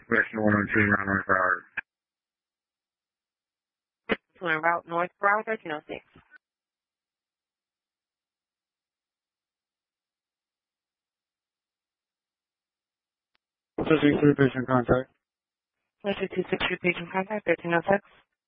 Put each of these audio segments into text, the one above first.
Rescue 102, around 24 hours. Route North, Broward 1306. This is 3 patient contact. 263 patient contact, 1306.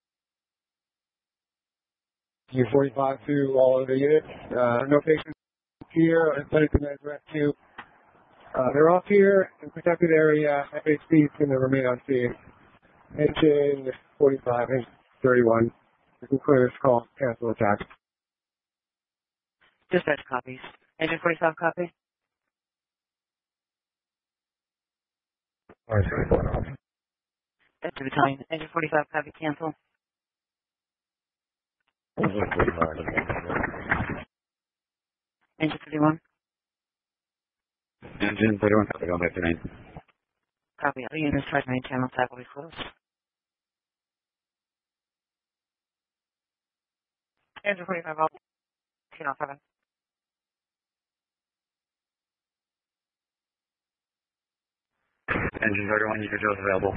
U45 to all of the units. No patients here. I'm planning to rescue. They're off here in protected area. FHP is going to remain on scene. Engine 45, engine 31. You can clear this call, cancel attack. Dispatch copies. Engine 45 copy. Alright, so going off. That's the battalion. Engine 45 copy, cancel. Engine 31. Engine 31, copy, going back to 9. Copy. Other units try to main channel attack will be closed. Engine 45 off. Channel 7. Engine 31, you can show available.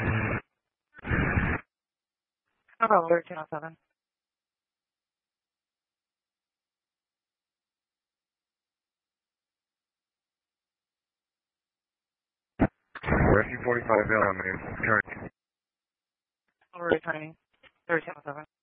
No problem, channel 7. Rescue 45, on me. Turn. Over returning. 3 channel 7.